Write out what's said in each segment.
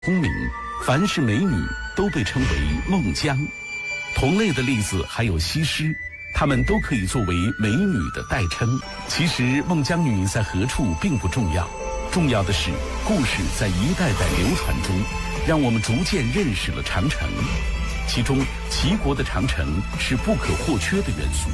聪明，凡是美女都被称为孟姜。同类的例子还有西施，她们都可以作为美女的代称。其实孟姜女在何处并不重要，重要的是故事在一代代流传中，让我们逐渐认识了长城。其中齐国的长城是不可或缺的元素。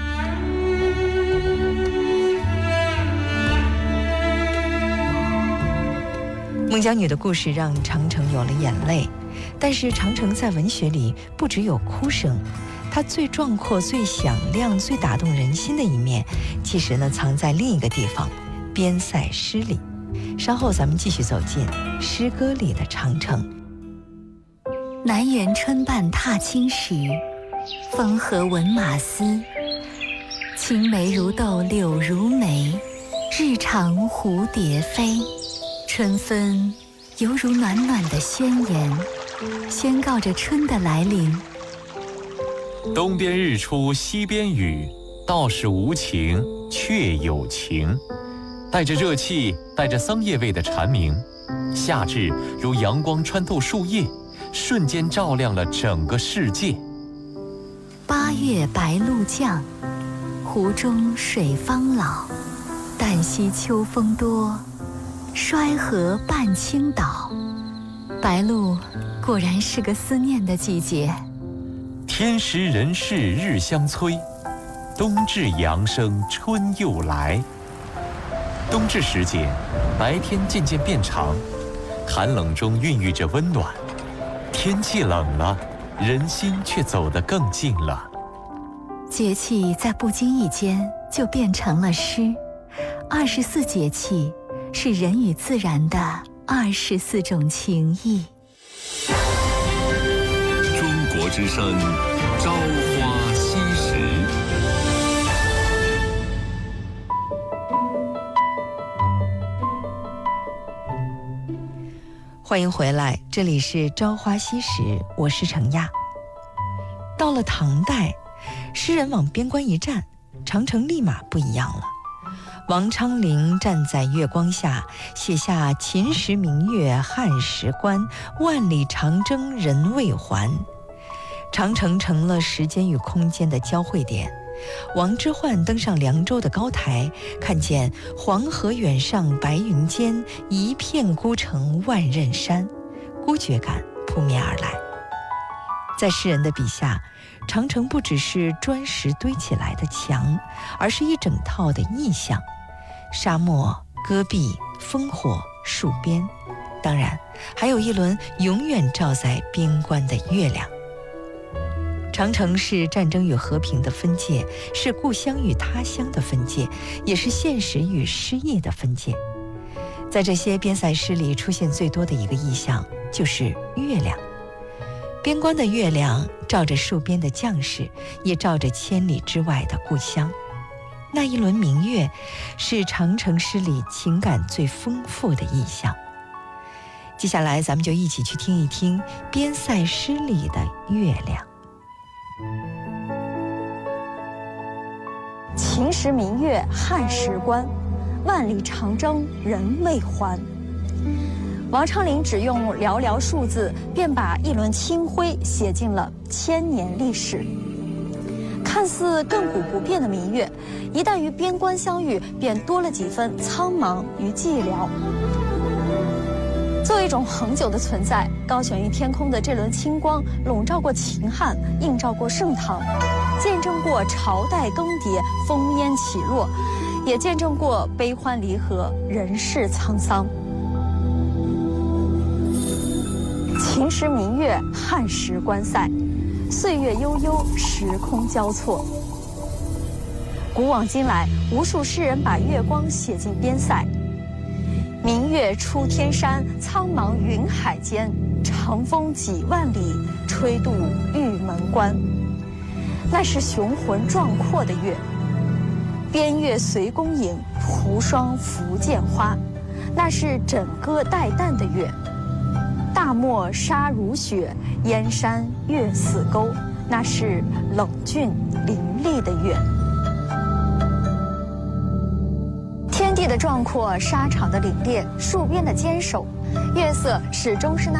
孟姜女的故事让长城有了眼泪，但是长城在文学里不只有哭声，它最壮阔、最响亮、最打动人心的一面，其实呢藏在另一个地方——边塞诗里。稍后咱们继续走进诗歌里的长城。 南园春半踏青时，风和闻马嘶。青梅如豆，柳如眉，日长蝴蝶飞。春分犹如暖暖的宣言，宣告着春的来临。 东边日出西边雨，道是无晴却有晴。带着热气，带着桑叶味的蝉鸣，夏至如阳光穿透树叶，瞬间照亮了整个世界。 八月白露降，湖中水方老。旦夕秋风多，衰河半倾倒。白露果然是个思念的季节。 天时人事日相催，冬至阳生春又来。冬至时节，白天渐渐变长，寒冷中孕育着温暖。天气冷了，人心却走得更近了。 节气在不经意间就变成了诗。24节气是人与自然的24种情谊。 中国之声，朝花夕拾。 欢迎回来，这里是朝花夕拾，我是程亚。到了唐代，诗人往边关一站，长城立马不一样了。王昌龄站在月光下，写下秦时明月汉时关，万里长征人未还。长城成了时间与空间的交汇点。王之涣登上凉州的高台，看见黄河远上白云间，一片孤城万仞山，孤绝感扑面而来。在诗人的笔下，长城不只是砖石堆起来的墙，而是一整套的意象：沙漠、戈壁、烽火、戍边，当然还有一轮永远照在边关的月亮。长城是战争与和平的分界，是故乡与他乡的分界，也是现实与诗意的分界。在这些边塞诗里出现最多的一个意象就是月亮。边关的月亮照着戍边的将士，也照着千里之外的故乡。那一轮明月是长城诗里情感最丰富的意象。接下来咱们就一起去听一听边塞诗里的月亮。 秦时明月汉时关，万里长征人未还。王昌龄只用寥寥数字，便把一轮清辉写进了千年历史。看似亘古不变的明月，一旦与边关相遇，便多了几分苍茫与寂寥。作为一种恒久的存在，高悬于天空的这轮清光，笼罩过秦汉，映照过盛唐，见证过朝代更迭、烽烟起落，也见证过悲欢离合、人世沧桑。秦时明月汉时关塞，岁月悠悠，时空交错。古往今来，无数诗人把月光写进边塞。明月出天山，苍茫云海间，长风几万里，吹渡玉门关。那是雄浑壮阔的月。边月随弓影，蒲霜拂剑花。那是枕戈待旦的月。大漠沙如雪，燕山月似钩。那是冷峻凌厉的月。天地地的壮阔，沙场的凛冽，戍边的坚守，月色始终是那